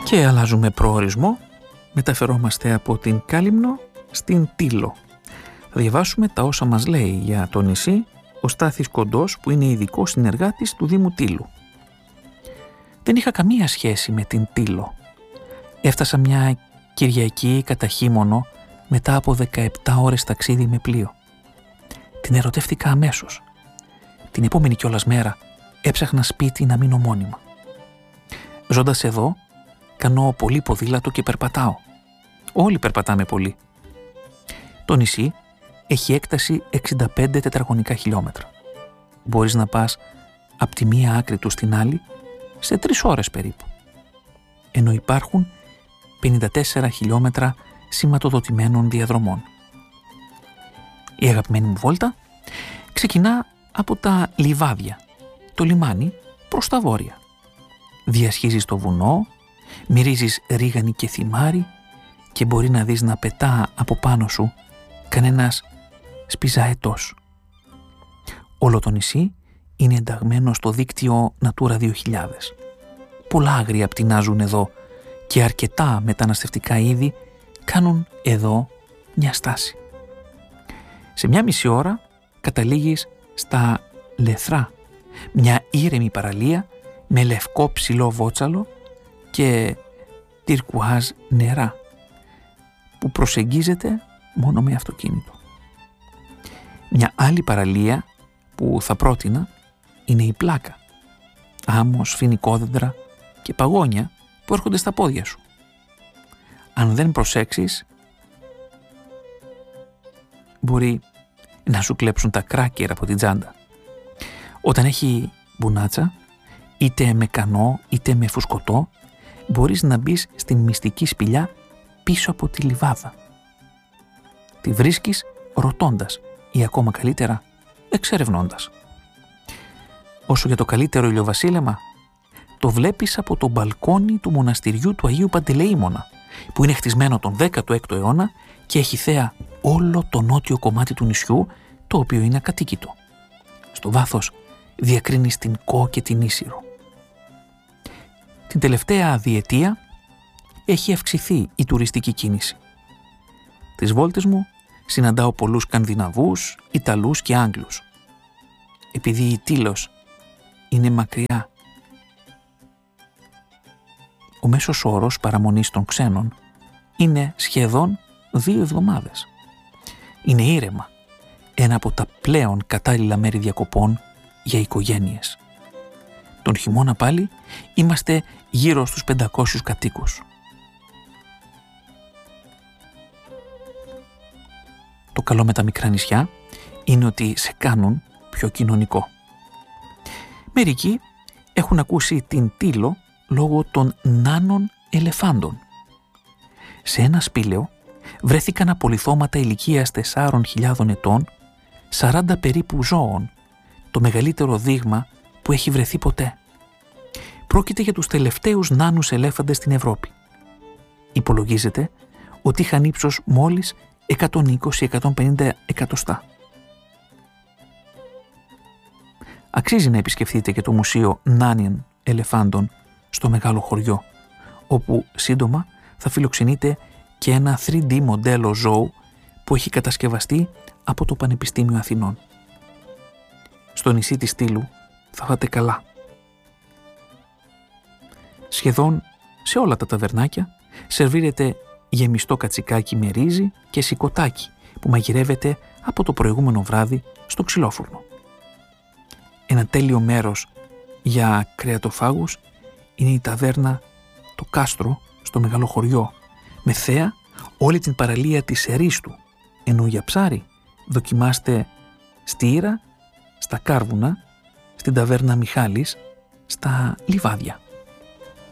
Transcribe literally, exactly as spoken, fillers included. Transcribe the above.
Και αλλάζουμε προορισμό, μεταφερόμαστε από την Κάλυμνο στην Τήλο. Θα διαβάσουμε τα όσα μας λέει για το νησί ο Στάθης Κοντός, που είναι ειδικός συνεργάτης του Δήμου Τήλου. Δεν είχα καμία σχέση με την Τήλο. Έφτασα μια Κυριακή κατά χείμωνο μετά από δεκαεπτά ώρες ταξίδι με πλοίο. Την ερωτεύτηκα αμέσως. Την επόμενη κιόλας μέρα έψαχνα σπίτι να μείνω μόνιμα. Ζώντας εδώ, κάνω πολύ ποδήλατο και περπατάω. Όλοι περπατάμε πολύ. Το νησί έχει έκταση εξήντα πέντε τετραγωνικά χιλιόμετρα. Μπορείς να πας από τη μία άκρη του στην άλλη σε τρεις ώρες περίπου. Ενώ υπάρχουν πενήντα τέσσερα χιλιόμετρα σηματοδοτημένων διαδρομών. Η αγαπημένη μου βόλτα ξεκινά από τα λιβάδια, το λιμάνι προς τα βόρεια. Διασχίζεις το βουνό, μυρίζεις ρίγανη και θυμάρι και μπορεί να δεις να πετά από πάνω σου κανένας σπιζαετός. Όλο το νησί είναι ενταγμένο στο δίκτυο Natura δύο χιλιάδες. Πολλά άγρια πτηνάζουν εδώ και αρκετά μεταναστευτικά είδη κάνουν εδώ μια στάση. Σε μια μισή ώρα καταλήγεις στα Λεθρά, μια ήρεμη παραλία με λευκό ψηλό βότσαλο και τυρκουάζ νερά που προσεγγίζεται μόνο με αυτοκίνητο. Μια άλλη παραλία που θα πρότεινα είναι η Πλάκα, άμμος, φοινικόδεντρα και παγόνια που έρχονται στα πόδια σου. Αν δεν προσέξεις, μπορεί να σου κλέψουν τα κράκερα από την τσάντα. Όταν έχει μπουνάτσα, είτε με κανό είτε με φουσκωτό, μπορείς να μπεις στην μυστική σπηλιά πίσω από τη λιβάδα. Τη βρίσκεις ρωτώντας ή ακόμα καλύτερα εξερευνώντας. Όσο για το καλύτερο ηλιοβασίλεμα, το βλέπεις από το μπαλκόνι του μοναστηριού του Αγίου Παντελεήμωνα, που είναι χτισμένο τον δέκατο έκτο αιώνα και έχει θέα όλο το νότιο κομμάτι του νησιού, το οποίο είναι ακατοίκητο. Στο βάθος διακρίνεις την Κο και την Ίσυρο. Την τελευταία διετία έχει αυξηθεί η τουριστική κίνηση. Τις βόλτες μου συναντάω πολλούς Σκανδιναβούς, Ιταλούς και Άγγλους. Επειδή η Τήλος είναι μακριά, ο μέσος όρος παραμονής των ξένων είναι σχεδόν δύο εβδομάδες. Είναι ήρεμα, ένα από τα πλέον κατάλληλα μέρη διακοπών για οικογένειες. Τον χειμώνα πάλι είμαστε γύρω στους πεντακόσιους κατοίκους. Το καλό με τα μικρά νησιά είναι ότι σε κάνουν πιο κοινωνικό. Μερικοί έχουν ακούσει την Τήλο λόγω των νάνων ελεφάντων. Σε ένα σπήλαιο βρέθηκαν απολιθώματα ηλικίας τεσσάρων χιλιάδων ετών, σαράντα περίπου ζώων, το μεγαλύτερο δείγμα που έχει βρεθεί ποτέ. Πρόκειται για τους τελευταίους νάνους ελέφαντες στην Ευρώπη. Υπολογίζεται ότι είχαν ύψος μόλις εκατόν είκοσι με εκατόν πενήντα εκατοστά. Αξίζει να επισκεφτείτε και το Μουσείο Νάνιων Ελεφάντων στο Μεγάλο Χωριό, όπου σύντομα θα φιλοξενείτε και ένα θρι ντι μοντέλο ζώου που έχει κατασκευαστεί από το Πανεπιστήμιο Αθηνών. Στο νησί της Τήλου θα φάτε καλά. Σχεδόν σε όλα τα ταβερνάκια σερβίρεται γεμιστό κατσικάκι με ρύζι και σικοτάκι που μαγειρεύεται από το προηγούμενο βράδυ στο ξυλόφουρνο. Ένα τέλειο μέρος για κρεατοφάγους είναι η ταβέρνα το Κάστρο στο Μεγάλο Χωριό, με θέα όλη την παραλία της Ερίστου, ενώ για ψάρι δοκιμάστε στη Ήρα, στα Κάρβουνα, στην ταβέρνα Μιχάλης, στα Λιβάδια.